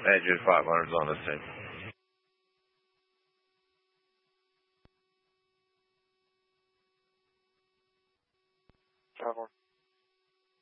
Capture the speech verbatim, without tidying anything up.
Engine five hundred is on the scene. Travel.